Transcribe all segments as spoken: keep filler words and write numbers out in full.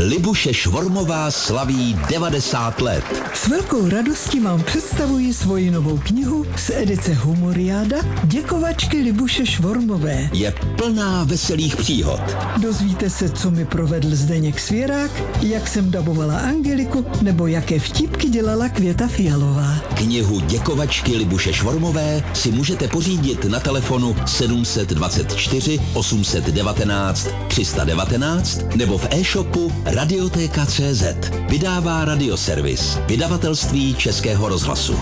Libuše Švormová slaví devadesát let. S velkou radostí vám představuji svoji novou knihu z edice Humoriáda Děkovačky Libuše Švormové. Je plná veselých příhod. Dozvíte se, co mi provedl Zdeněk Svěrák, jak jsem dabovala Angeliku, nebo jaké vtípky dělala Květa Fialová. Knihu Děkovačky Libuše Švormové si můžete pořídit na telefonu sedm dvacet čtyři osm set devatenáct tři sta devatenáct nebo v e-shopu Radiotéka tečka cé zet. Vydává Radioservis, vydavatelství Českého rozhlasu.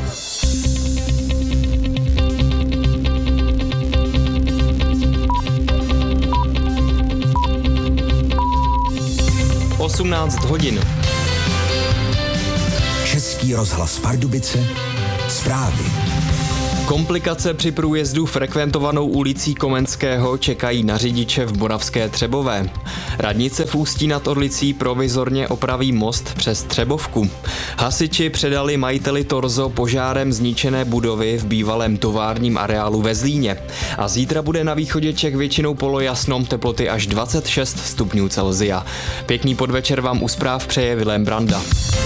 osmnáct hodin. Český rozhlas Pardubice, zprávy. Komplikace při průjezdu frekventovanou ulicí Komenského čekají na řidiče v Moravské Třebové. Radnice v Ústí nad Orlicí provizorně opraví most přes Třebovku. Hasiči předali majiteli Torzo požárem zničené budovy v bývalém továrním areálu ve Zlíně. A zítra bude na východě Čech většinou polojasno, teploty až dvacet šest stupňů Celsia. Pěkný podvečer vám u zpráv přeje Vilém Branda.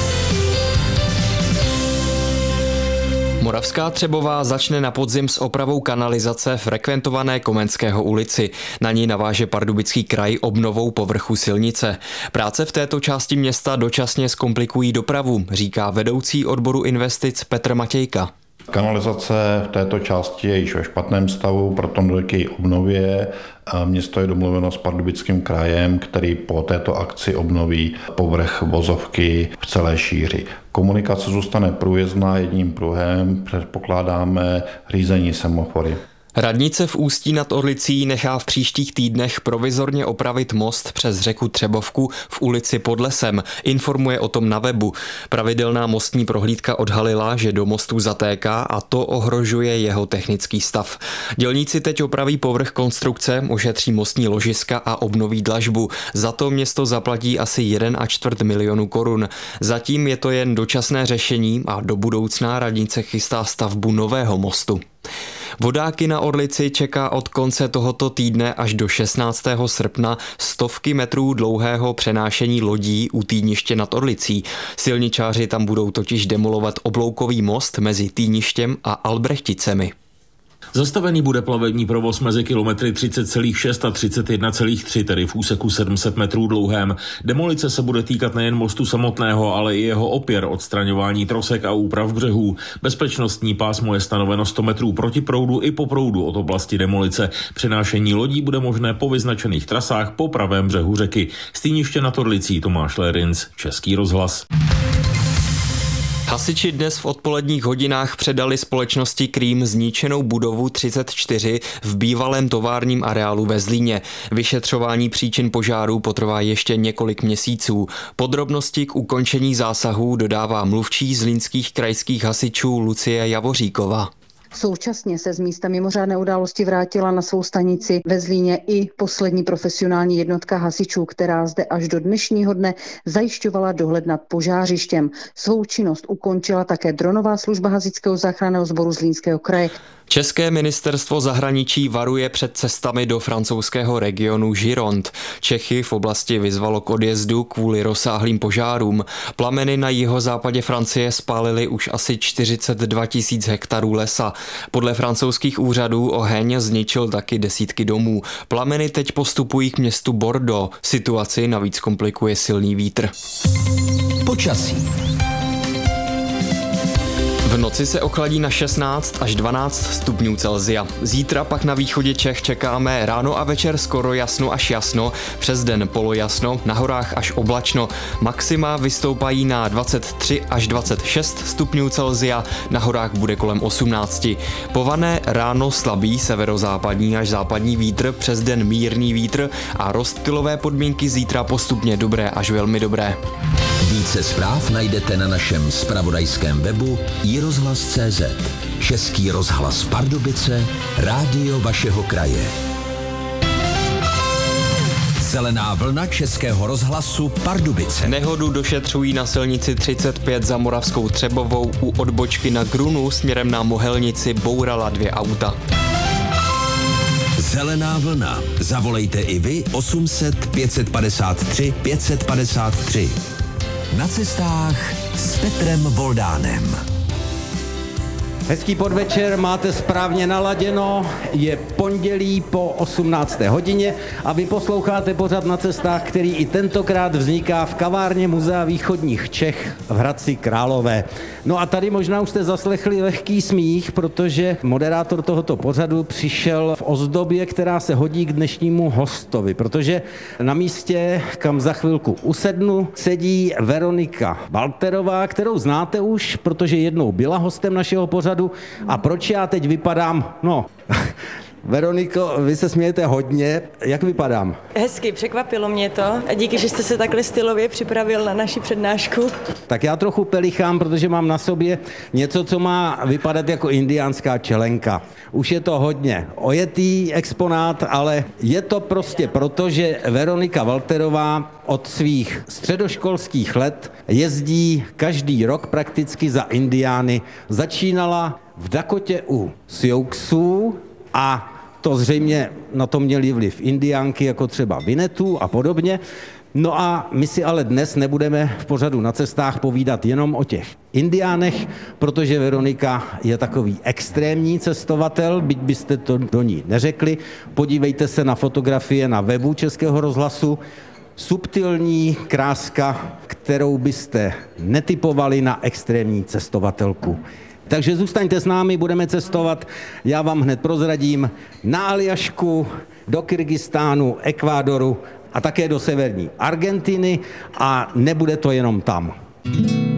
Moravská Třebová začne na podzim s opravou kanalizace frekventované Komenského ulici. Na ní naváže Pardubický kraj obnovou povrchu silnice. Práce v této části města dočasně zkomplikují dopravu, říká vedoucí odboru investic Petr Matějka. Kanalizace v této části je již ve špatném stavu, proto dojde k její obnově. Město je domluveno s Pardubickým krajem, který po této akci obnoví povrch vozovky v celé šíři. Komunikace zůstane průjezdná jedním pruhem, předpokládáme řízení semafory. Radnice v Ústí nad Orlicí nechá v příštích týdnech provizorně opravit most přes řeku Třebovku v ulici pod lesem. Informuje o tom na webu. Pravidelná mostní prohlídka odhalila, že do mostu zatéká a to ohrožuje jeho technický stav. Dělníci teď opraví povrch konstrukce, ošetří mostní ložiska a obnoví dlažbu. Za to město zaplatí asi jeden a čtvrt milionu korun. Zatím je to jen dočasné řešení a do budoucna radnice chystá stavbu nového mostu. Vodáky na Orlici čeká od konce tohoto týdne až do šestnáctého srpna stovky metrů dlouhého přenášení lodí u Týniště nad Orlicí. Silničáři tam budou totiž demolovat obloukový most mezi Týništěm a Albrechticemi. Zastavený bude plavební provoz mezi kilometry třicet celá šest a třicet jedna celá tři, tedy v úseku sedm set metrů dlouhém. Demolice se bude týkat nejen mostu samotného, ale i jeho opěr, odstraňování trosek a úprav břehů. Bezpečnostní pásmo je stanoveno sto metrů proti proudu i po proudu od oblasti demolice. Přenášení lodí bude možné po vyznačených trasách po pravém břehu řeky. Z Týniště nad Orlicí Tomáš Lérinc, Český rozhlas. Hasiči dnes v odpoledních hodinách předali společnosti Krím zničenou budovu třicet čtyři v bývalém továrním areálu ve Zlíně. Vyšetřování příčin požáru potrvá ještě několik měsíců. Podrobnosti k ukončení zásahů dodává mluvčí zlínských krajských hasičů Lucie Javoříková. Současně se z místa mimořádné události vrátila na svou stanici ve Zlíně i poslední profesionální jednotka hasičů, která zde až do dnešního dne zajišťovala dohled nad požářištěm. Svou činnost ukončila také dronová služba hasičského záchranného sboru Zlínského kraje. České ministerstvo zahraničí varuje před cestami do francouzského regionu Gironde. Čechy v oblasti vyzvalo k odjezdu kvůli rozsáhlým požárům. Plameny na jihozápadě Francie spálily už asi čtyřicet dva tisíc hektarů lesa. Podle francouzských úřadů oheň zničil taky desítky domů. Plameny teď postupují k městu Bordeaux. Situaci navíc komplikuje silný vítr. Počasí. V noci se ochladí na šestnáct až dvanáct stupňů Celsia. Zítra pak na východě Čech čekáme ráno a večer skoro jasno až jasno, přes den polojasno, na horách až oblačno. Maxima vystoupají na dvacet tři až dvacet šest stupňů Celsia, na horách bude kolem osmnáct. Pované ráno slabý severozápadní až západní vítr, přes den mírný vítr a rozptylové podmínky zítra postupně dobré až velmi dobré. Více zpráv najdete na našem zpravodajském webu i rozhlas tečka cé zet. Český rozhlas Pardubice, rádio vašeho kraje. Zelená vlna Českého rozhlasu Pardubice. Nehodu došetřují na silnici třicet pět za Moravskou Třebovou u odbočky na Grunu směrem na Mohelnici bourala dvě auta. Zelená vlna. Zavolejte i vy osm set pět padesát tři pět padesát tři. Na cestách s Petrem Voldánem. Hezký podvečer, máte správně naladěno, je pondělí po osmnácté hodině a vy posloucháte pořad Na cestách, který i tentokrát vzniká v kavárně Muzea východních Čech v Hradci Králové. No a tady možná už jste zaslechli lehký smích, protože moderátor tohoto pořadu přišel v ozdobě, která se hodí k dnešnímu hostovi, protože na místě, kam za chvilku usednu, sedí Veronika Walterová, kterou znáte už, protože jednou byla hostem našeho pořadu. A proč já teď vypadám, no, Veroniko, vy se smějete hodně, jak vypadám? Hezky, překvapilo mě to a díky, že jste se takhle stylově připravil na naši přednášku. Tak já trochu pelichám, protože mám na sobě něco, co má vypadat jako indiánská čelenka. Už je to hodně ojetý exponát, ale je to prostě proto, že Veronika Walterová od svých středoškolských let jezdí každý rok prakticky za indiány. Začínala v Dakotě u Sioux a to zřejmě na to měli vliv indiánky, jako třeba Winnetou a podobně. No a my si ale dnes nebudeme v pořadu Na cestách povídat jenom o těch indiánech, protože Veronika je takový extrémní cestovatel, byť byste to do ní neřekli. Podívejte se na fotografie na webu Českého rozhlasu. Subtilní kráska, kterou byste netipovali na extrémní cestovatelku. Takže zůstaňte s námi, budeme cestovat, já vám hned prozradím, na Aljašku, do Kyrgyzstánu, Ekvádoru a také do severní Argentiny a nebude to jenom tam.